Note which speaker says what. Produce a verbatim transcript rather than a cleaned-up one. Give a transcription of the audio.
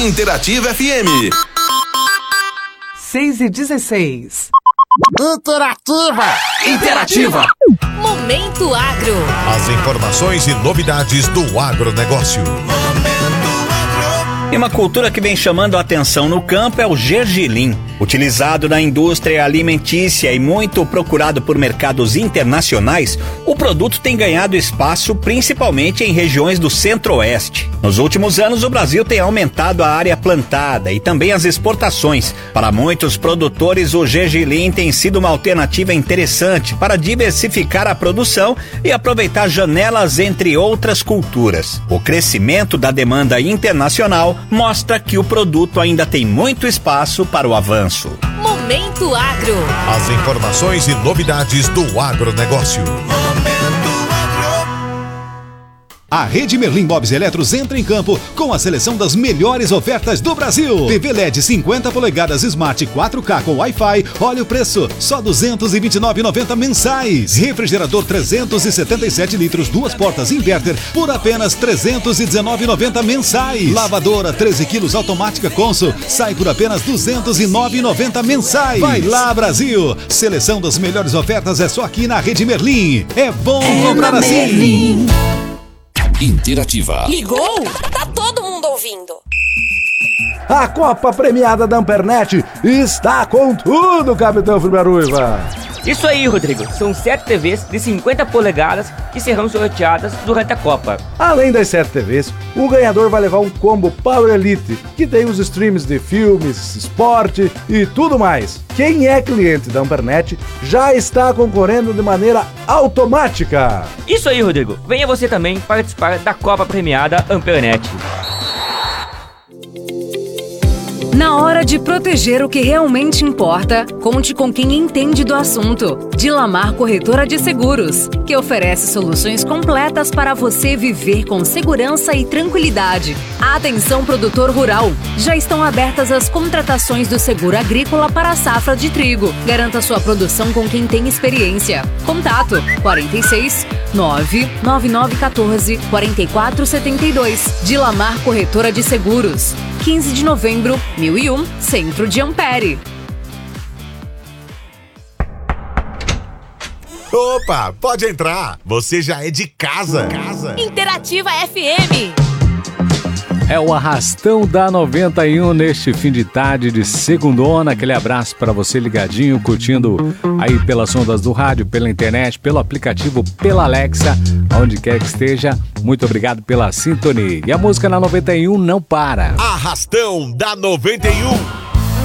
Speaker 1: Interativa F M.
Speaker 2: seis e dezesseis.
Speaker 3: Interativa!
Speaker 1: Interativa!
Speaker 4: Momento Agro.
Speaker 5: As informações e novidades do agronegócio.
Speaker 6: E uma cultura que vem chamando a atenção no campo é o gergelim. Utilizado na indústria alimentícia e muito procurado por mercados internacionais, o produto tem ganhado espaço principalmente em regiões do centro-oeste. Nos últimos anos, o Brasil tem aumentado a área plantada e também as exportações. Para muitos produtores, o gergelim tem sido uma alternativa interessante para diversificar a produção e aproveitar janelas entre outras culturas. O crescimento da demanda internacional mostra que o produto ainda tem muito espaço para o avanço.
Speaker 4: Momento Agro.
Speaker 5: As informações e novidades do agronegócio.
Speaker 7: A Rede Merlin Móveis e Eletros entra em campo com a seleção das melhores ofertas do Brasil. T V L E D cinquenta polegadas Smart quatro K com Wi-Fi, olha o preço, só duzentos e vinte e nove reais e noventa centavos mensais. Refrigerador trezentos e setenta e sete litros, duas portas inverter, por apenas trezentos e dezenove reais e noventa centavos mensais. Lavadora treze quilos automática Consul, sai por apenas duzentos e nove reais e noventa centavos mensais. Vai lá, Brasil! Seleção das melhores ofertas é só aqui na Rede Merlin. É bom é comprar assim! Merlin.
Speaker 1: Interativa.
Speaker 4: Ligou? Tá todo mundo ouvindo.
Speaker 8: A Copa Premiada da Ampernet está com tudo, Capitão Fribaruiva.
Speaker 9: Isso aí, Rodrigo. São sete T Vs de cinquenta polegadas que serão sorteadas durante a Copa.
Speaker 8: Além das sete T Vs, o ganhador vai levar um combo Power Elite, que tem os streams de filmes, esporte e tudo mais. Quem é cliente da Ampernet já está concorrendo de maneira automática.
Speaker 9: Isso aí, Rodrigo. Venha você também participar da Copa Premiada Ampernet.
Speaker 10: Na hora de proteger o que realmente importa, conte com quem entende do assunto. Dilamar Corretora de Seguros, que oferece soluções completas para você viver com segurança e tranquilidade. Atenção, produtor rural! Já estão abertas as contratações do seguro agrícola para a safra de trigo. Garanta sua produção com quem tem experiência. Contato quarenta e seis, nove nove nove um quatro, quatro quatro sete dois. Dilamar Corretora de Seguros. quinze de novembro, mil e um, Centro de Ampere.
Speaker 5: Opa, pode entrar. Você já é de casa. casa.
Speaker 4: Interativa F M.
Speaker 11: É o arrastão da noventa e um neste fim de tarde de segundona. Aquele abraço para você ligadinho, curtindo aí pelas ondas do rádio, pela internet, pelo aplicativo, pela Alexa, onde quer que esteja. Muito obrigado pela sintonia. E a música na noventa e um não para.
Speaker 5: Arrastão da noventa e um.